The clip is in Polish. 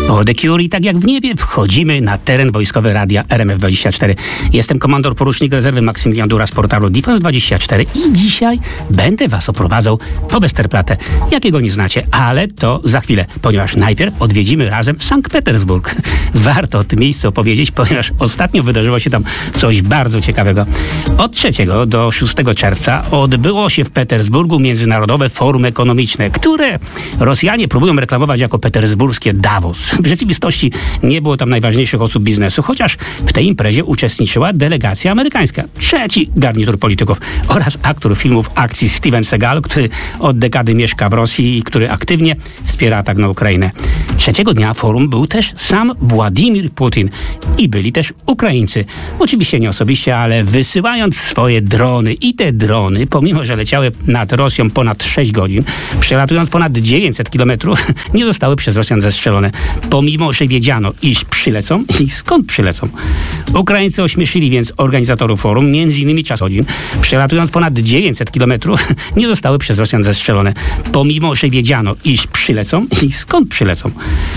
Po The Cure i tak jak w niebie wchodzimy na teren wojskowy radia RMF24. Jestem komandor porucznik rezerwy Maksymilian Dura z portalu Defense24 i dzisiaj będę was oprowadzał po Westerplatte, jakiego nie znacie, ale to za chwilę, ponieważ najpierw odwiedzimy razem Sankt Petersburg. Warto o tym miejscu opowiedzieć, ponieważ ostatnio wydarzyło się tam coś bardzo ciekawego. Od 3 do 6 czerwca odbyło się w Petersburgu Międzynarodowe Forum Ekonomiczne, które Rosjanie próbują reklamować jako petersburskie Davos. W rzeczywistości nie było tam najważniejszych osób biznesu, chociaż w tej imprezie uczestniczyła delegacja amerykańska, trzeci garnitur polityków oraz aktor filmów akcji Steven Seagal, który od dekady mieszka w Rosji i który aktywnie wspiera atak na Ukrainę. Trzeciego dnia forum był też sam Władimir Putin i byli też Ukraińcy. Oczywiście nie osobiście, ale wysyłając swoje drony i te drony, pomimo że leciały nad Rosją ponad 6 godzin, przelatując ponad 900 kilometrów, nie zostały przez Rosjan zestrzelone, pomimo że wiedziano, iż przylecą i skąd przylecą. Ukraińcy ośmieszyli więc organizatorów forum, m.in. Czasodzin, przelatując ponad 900 kilometrów, nie zostały przez Rosjan zestrzelone, pomimo że wiedziano, iż przylecą i skąd przylecą.